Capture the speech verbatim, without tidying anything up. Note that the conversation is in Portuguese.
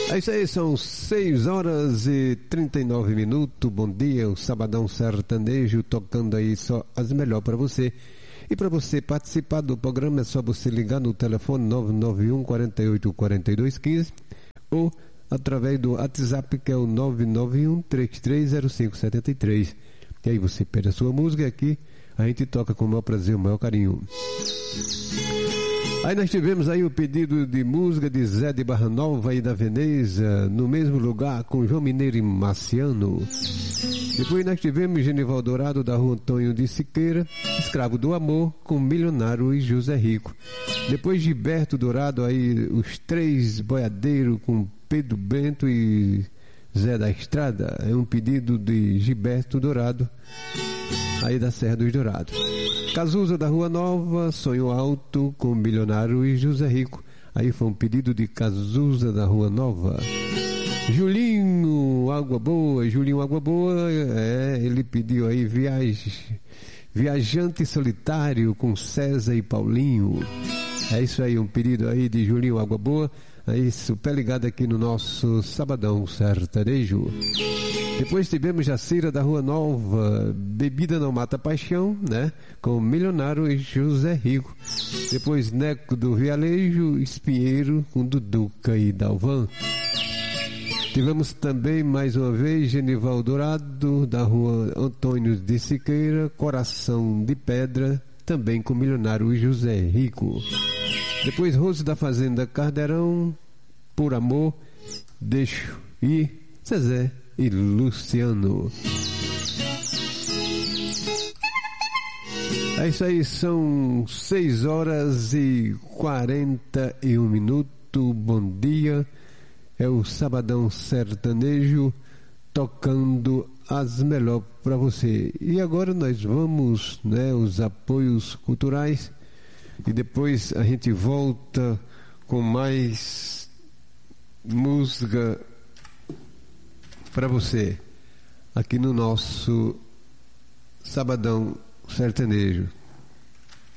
É isso aí, são seis horas e trinta e nove minutos. Bom dia, o Sabadão Sertanejo tocando aí só as melhores para você. E para você participar do programa é só você ligar no telefone nove nove um, quatro oito, quatro dois um cinco ou através do WhatsApp, que é o nove nove um, três três zero cinco sete três. E aí você pede a sua música e aqui a gente toca com o maior prazer, o maior carinho. Aí nós tivemos aí o pedido de música de Zé de Barra Nova e da Veneza, no mesmo lugar com João Mineiro e Marciano. Depois nós tivemos Genival Dourado da Rua Antônio de Siqueira, Escravo do Amor, com Milionário e José Rico. Depois Gilberto Dourado, aí os Três Boiadeiros com Pedro Bento e Zé da Estrada. É um pedido de Gilberto Dourado, aí da Serra dos Dourados. Cazuza da Rua Nova, Sonho Alto com Milionário e José Rico. Aí foi um pedido de Cazuza da Rua Nova. Julinho Água Boa, Julinho Água Boa, é, ele pediu aí viagem, Viajante Solitário com César e Paulinho. É isso aí, um pedido aí de Julinho Água Boa, aí super ligado aqui no nosso Sabadão Sertanejo. Depois tivemos Jacira da Rua Nova, Bebida Não Mata Paixão, né? Com Milionário e José Rico. Depois Neco do Vialejo, Espinheiro com Duduca e Dalvan. Tivemos também mais uma vez Genival Dourado da Rua Antônio de Siqueira, Coração de Pedra, também com Milionário e José Rico. Depois Rose da Fazenda Cardeirão, Por Amor, Deixo Ir, Zezé e Luciano. É isso aí, são seis horas e quarenta e um minutos. Bom dia, é o Sabadão Sertanejo tocando as melhores para você. E agora nós vamos, né, os apoios culturais, e depois a gente volta com mais música para você aqui no nosso Sabadão Sertanejo.